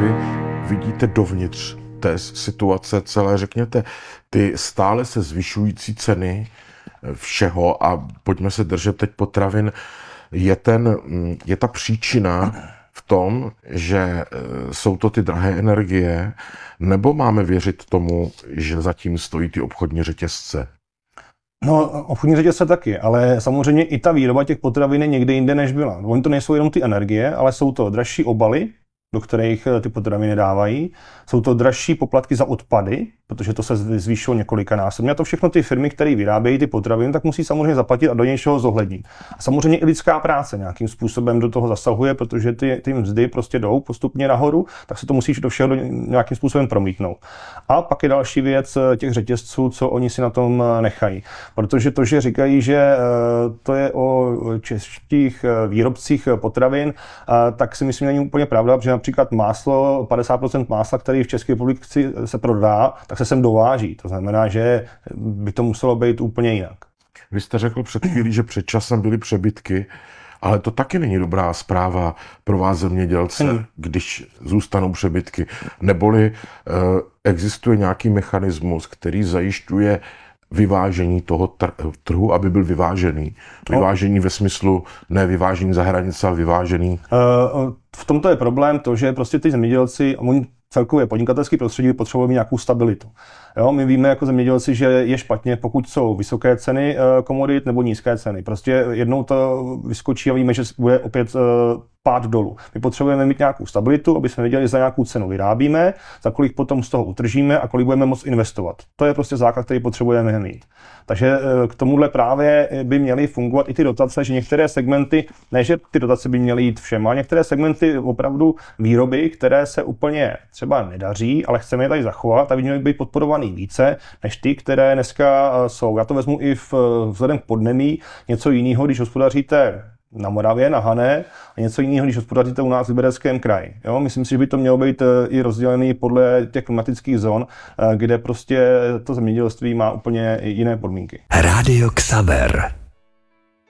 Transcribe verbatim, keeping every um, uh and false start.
vy vidíte dovnitř té situace celé, řekněte, ty stále se zvyšující ceny všeho, a pojďme se držet teď potravin, je, ten, je ta příčina v tom, že jsou to ty drahé energie, nebo máme věřit tomu, že zatím stojí ty obchodní řetězce? No, obchodní řetězce taky, ale samozřejmě i ta výroba těch potravin je někde jinde, než byla. Oni to nejsou jenom ty energie, ale jsou to dražší obaly, do kterých ty potraviny dávají. Jsou to dražší poplatky za odpady, protože to se zvýšilo několikanásobně. A to všechno ty firmy, které vyrábějí ty potraviny, tak musí samozřejmě zaplatit a do něčeho zohlednit. A samozřejmě i lidská práce nějakým způsobem do toho zasahuje, protože ty, ty mzdy prostě jdou postupně nahoru, tak se to musíš do všeho nějakým způsobem promítnout. A pak je další věc těch řetězců, co oni si na tom nechají. Protože to, že říkají, že to je o českých výrobcích potravin, tak si myslím, že není úplně pravda, protože například máslo, padesát procent másla, který v České republice se prodá, tak se sem dováží. To znamená, že by to muselo být úplně jinak. Vy jste řekl před chvílí, že před časem byly přebytky, ale to taky není dobrá zpráva pro vás zemědělce, hmm. když zůstanou přebytky. Neboli eh, existuje nějaký mechanismus, který zajišťuje vyvážení toho trhu, aby byl vyvážený. Vyvážení ve smyslu ne vyvážení za hranice, ale vyvážený. V tomto je problém to, že prostě ty zemědělci, oni celkově podnikatelský prostředí potřebují mít nějakou stabilitu. Jo, my víme jako zemědělci, že je špatně, pokud jsou vysoké ceny komodit nebo nízké ceny. Prostě jednou to vyskočí a víme, že bude opět pád dolů. My potřebujeme mít nějakou stabilitu, aby jsme věděli, za nějakou cenu vyrábíme, za kolik potom z toho utržíme a kolik budeme moct investovat. To je prostě základ, který potřebujeme mít. Takže k tomuhle právě by měly fungovat i ty dotace, že některé segmenty, ne že ty dotace by měly jít všem, ale některé segmenty opravdu výroby, které se úplně třeba nedaří, ale chceme je tady zachovat, aby měly být podporovaný více než ty, které dneska jsou. Já to vezmu i v, vzhledem k podnemí, něco jiného, když hospodaříte na Moravě, na Hané, a něco jiného, když hospodaříte u nás v Libereckém kraji. Jo? Myslím si, že by to mělo být i rozdělený podle těch klimatických zón, kde prostě to zemědělství má úplně jiné podmínky. Rádio Xaver.